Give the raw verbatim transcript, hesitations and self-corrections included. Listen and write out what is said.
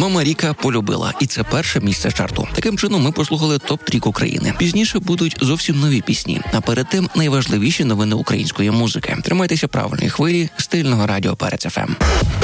Мама Ріка полюбила, і це перше місце чарту. Таким чином ми послухали топ-трік України. Пізніше будуть зовсім нові пісні, а перед тим найважливіші новини української музики. Тримайтеся правильної хвилі стильного радіо Перець еф ем.